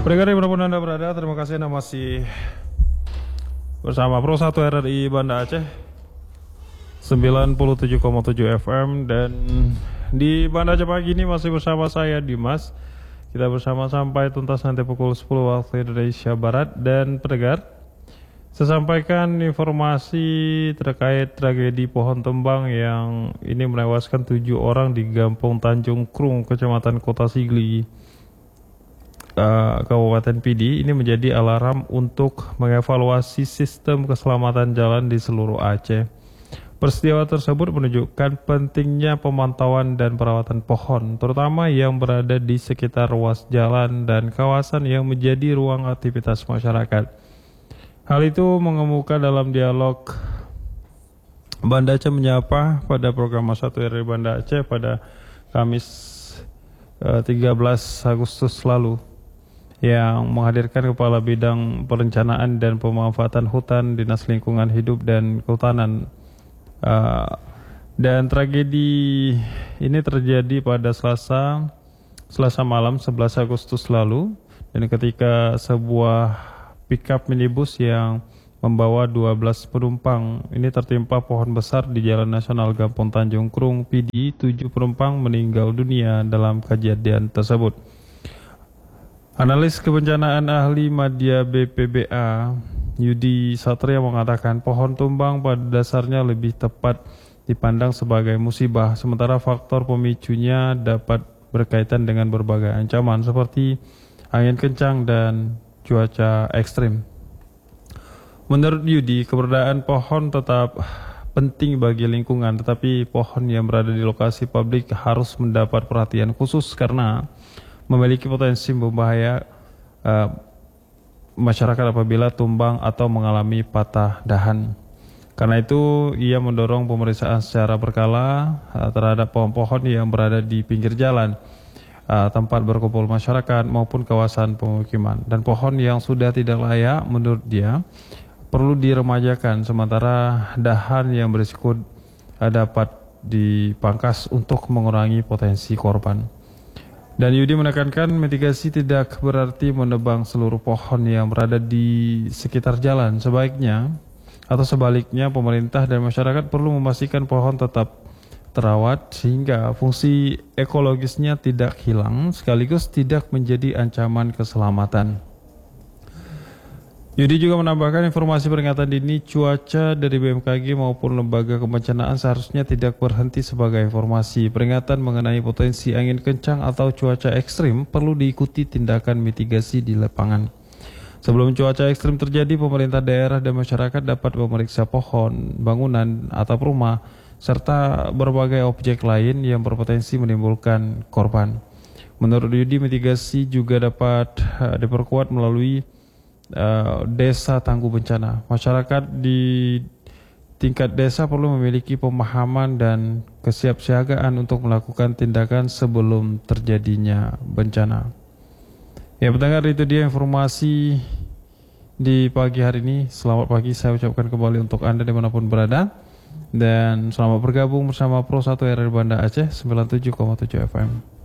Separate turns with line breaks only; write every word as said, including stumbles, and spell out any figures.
Pendengar dimanapun Anda berada, terima kasih Anda masih bersama Pro satu R R I Banda Aceh sembilan puluh tujuh koma tujuh F M. Dan di Banda Aceh pagi ini masih bersama saya Dimas. Kita bersama sampai tuntas nanti pukul sepuluh waktu Indonesia Barat. Dan pendengar, saya sampaikan informasi terkait tragedi pohon tumbang yang ini menewaskan tujuh orang di Gampung Tanjung Krung, Kecamatan Kota Sigli, Uh, Kabupaten Pidi. Ini menjadi alarm untuk mengevaluasi sistem keselamatan jalan di seluruh Aceh. Peristiwa tersebut menunjukkan pentingnya pemantauan dan perawatan pohon, terutama yang berada di sekitar ruas jalan dan kawasan yang menjadi ruang aktivitas masyarakat. Hal itu mengemuka dalam dialog Banda Aceh Menyapa pada program satu R R I Banda Aceh pada Kamis uh, tiga belas Agustus lalu, yang menghadirkan Kepala Bidang Perencanaan dan Pemanfaatan Hutan Dinas Lingkungan Hidup dan Kehutanan. Uh, dan tragedi ini terjadi pada Selasa Selasa malam sebelas Agustus lalu, dan ketika sebuah pickup minibus yang membawa dua belas penumpang ini tertimpa pohon besar di Jalan Nasional Gampung Tanjung Krung, Pidi. Tujuh penumpang meninggal dunia dalam kejadian tersebut. Analis kebencanaan ahli Madya B P B A Yudi Satria mengatakan pohon tumbang pada dasarnya lebih tepat dipandang sebagai musibah, sementara faktor pemicunya dapat berkaitan dengan berbagai ancaman seperti angin kencang dan cuaca ekstrim. Menurut Yudi, keberadaan pohon tetap penting bagi lingkungan, tetapi pohon yang berada di lokasi publik harus mendapat perhatian khusus karena memiliki potensi berbahaya uh, masyarakat apabila tumbang atau mengalami patah dahan. Karena itu ia mendorong pemeriksaan secara berkala uh, terhadap pohon-pohon yang berada di pinggir jalan, uh, tempat berkumpul masyarakat maupun kawasan pemukiman. Dan pohon yang sudah tidak layak menurut dia perlu diremajakan, sementara dahan yang berisiko uh, dapat dipangkas untuk mengurangi potensi korban. Dan Yudi menekankan mitigasi tidak berarti menebang seluruh pohon yang berada di sekitar jalan. Sebaiknya atau sebaliknya, pemerintah dan masyarakat perlu memastikan pohon tetap terawat sehingga fungsi ekologisnya tidak hilang sekaligus tidak menjadi ancaman keselamatan. Yudi juga menambahkan informasi peringatan dini cuaca dari B M K G maupun lembaga kebencanaan seharusnya tidak berhenti sebagai informasi. Peringatan mengenai potensi angin kencang atau cuaca ekstrim perlu diikuti tindakan mitigasi di lapangan. Sebelum cuaca ekstrim terjadi, pemerintah daerah dan masyarakat dapat memeriksa pohon, bangunan, atap rumah, serta berbagai objek lain yang berpotensi menimbulkan korban. Menurut Yudi, mitigasi juga dapat uh, diperkuat melalui Uh, desa tangguh bencana. Masyarakat di tingkat desa perlu memiliki pemahaman dan kesiapsiagaan untuk melakukan tindakan sebelum terjadinya bencana. Ya pendengar, itu dia informasi di pagi hari ini. Selamat pagi saya ucapkan kembali untuk Anda dimanapun berada, dan selamat bergabung bersama Pro satu R R I Banda Aceh sembilan puluh tujuh koma tujuh F M.